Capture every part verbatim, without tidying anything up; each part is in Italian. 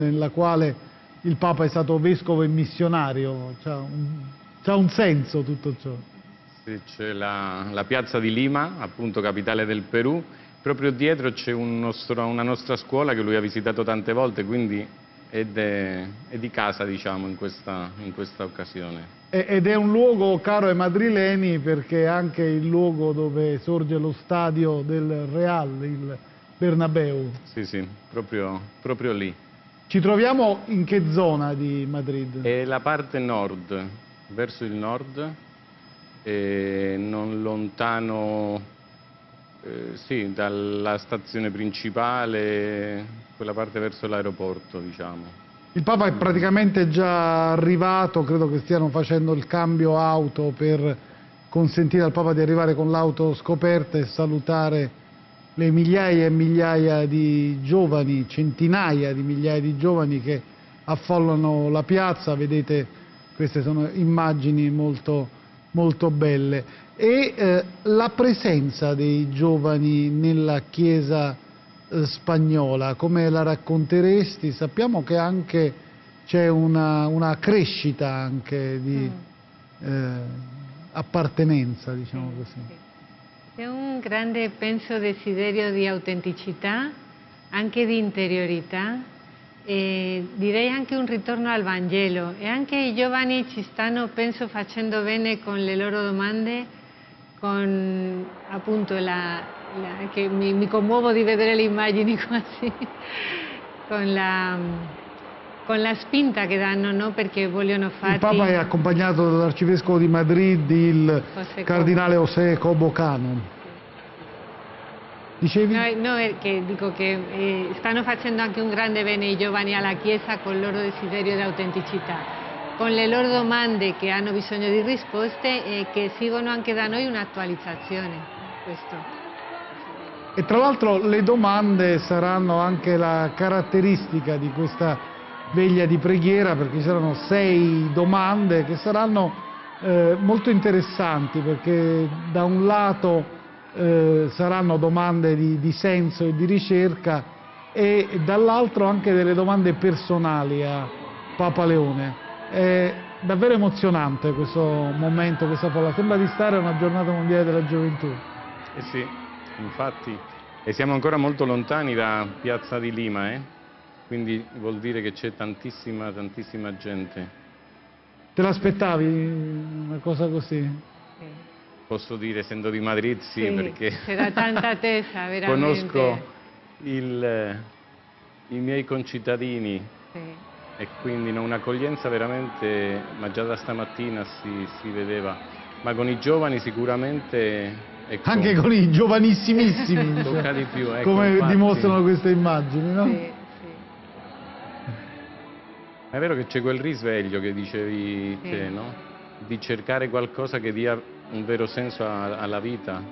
nella quale il Papa è stato vescovo e missionario, c'ha un, c'ha un senso tutto ciò. Sì, c'è la, la piazza di Lima, appunto capitale del Perù, proprio dietro c'è un nostro, una nostra scuola che lui ha visitato tante volte, quindi è, de, è di casa, diciamo, in questa, in questa occasione. Ed è un luogo caro ai madrileni perché è anche il luogo dove sorge lo stadio del Real, il Bernabeu. Sì, sì, proprio, proprio lì. Ci troviamo in che zona di Madrid? È la parte nord, verso il nord, e non lontano, eh, sì, dalla stazione principale, quella parte verso l'aeroporto, diciamo. Il Papa è praticamente già arrivato, credo che stiano facendo il cambio auto per consentire al Papa di arrivare con l'auto scoperta e salutare le migliaia e migliaia di giovani, centinaia di migliaia di giovani che affollano la piazza. Vedete, queste sono immagini molto, molto belle. E eh, la presenza dei giovani nella Chiesa eh, spagnola, come la racconteresti? Sappiamo che anche c'è una, una crescita anche di eh, appartenenza, diciamo così. C'è un grande, penso, desiderio di autenticità, anche di interiorità, e direi anche un ritorno al Vangelo. E anche i giovani ci stanno, penso, facendo bene con le loro domande, con appunto la, la che mi, mi commuovo di vedere le immagini quasi, con la, con la spinta che danno, no? Perché vogliono fare. Il Papa è accompagnato dall'arcivescovo di Madrid, il José cardinale José Cobo Cano. Dicevi? No, no, è che dico che eh, stanno facendo anche un grande bene i giovani alla Chiesa con il loro desiderio di autenticità, con le loro domande che hanno bisogno di risposte e che seguono anche da noi un'attualizzazione. Questo. E tra l'altro le domande saranno anche la caratteristica di questa veglia di preghiera, perché ci saranno sei domande che saranno eh, molto interessanti, perché da un lato eh, saranno domande di, di senso e di ricerca e dall'altro anche delle domande personali a Papa Leone. È davvero emozionante questo momento, questa parola. Sembra di stare a una giornata mondiale della gioventù. Eh sì, infatti, e siamo ancora molto lontani da Piazza di Lima, eh? Quindi vuol dire che c'è tantissima, tantissima gente. Te l'aspettavi una cosa così? Sì. Posso dire, essendo di Madrid, sì, sì, perché c'era tanta attesa, veramente. Conosco il, i miei concittadini, sì. E quindi un'accoglienza veramente, ma già da stamattina si, si vedeva. Ma con i giovani sicuramente... Ecco, anche con i giovanissimissimi, tocca cioè, di più, ecco, come infatti, dimostrano queste immagini, no? Sì, sì. È vero che c'è quel risveglio che dicevi sì. te, no? Di cercare qualcosa che dia un vero senso a, alla vita.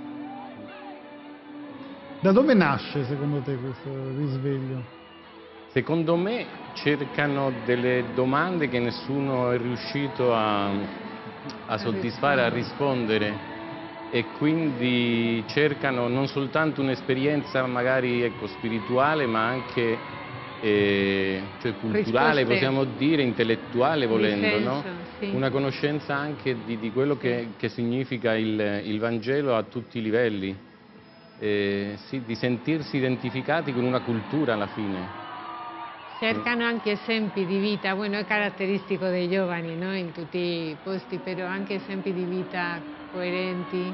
Da dove nasce secondo te questo risveglio? Secondo me cercano delle domande che nessuno è riuscito a, a soddisfare, a rispondere, e quindi cercano non soltanto un'esperienza magari ecco, spirituale, ma anche eh, cioè culturale, Risposte. Possiamo dire, intellettuale volendo, senso, no? sì. Una conoscenza anche di, di quello che, che significa il, il Vangelo a tutti i livelli, eh, sì, di sentirsi identificati con una cultura alla fine. Cercano anche esempi di vita, bueno, è caratteristico dei giovani, no? In tutti i posti, però anche esempi di vita coerenti,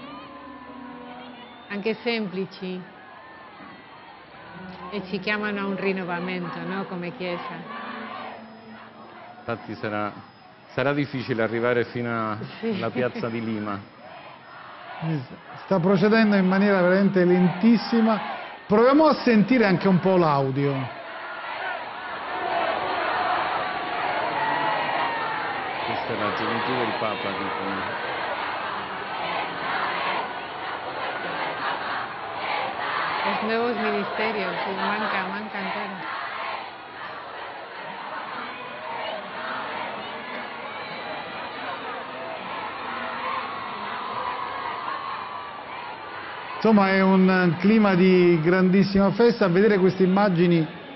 anche semplici, e ci chiamano a un rinnovamento, no? Come Chiesa. Infatti sarà, sarà difficile arrivare fino alla Sì. piazza di Lima. Sta procedendo in maniera veramente lentissima. Proviamo a sentire anche un po' l'audio. Questa è la gioventù del Papa, dicono. Los nuevos ministerios, sí, manca, manca ancora. Insomma è un clima di grandissima festa. A vedere queste immagini